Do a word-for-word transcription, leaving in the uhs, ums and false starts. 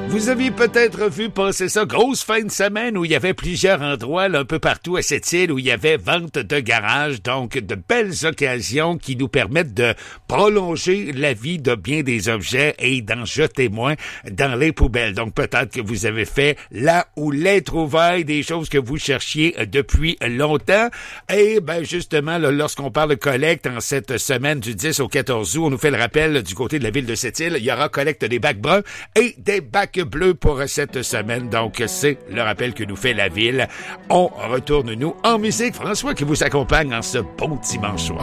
Vous aviez peut-être vu passer ça, grosse fin de semaine où il y avait plusieurs endroits là, un peu partout à cette île où il y avait vente de garage, donc de belles occasions qui nous permettent de prolonger la vie de bien des objets et d'en jeter moins dans les poubelles. Donc peut-être que vous avez fait là ou les trouvailles des choses que vous cherchiez depuis longtemps. Et ben justement, là, lorsqu'on parle de collecte en cette semaine du dix au quatorze août, on nous fait le rappel du côté de la ville de Sept-Îles, il y aura collecte des bacs bruns et des bacs bleus pour cette semaine. Donc, c'est le rappel que nous fait la ville. On retourne, nous, en musique. François qui vous accompagne en ce bon dimanche soir.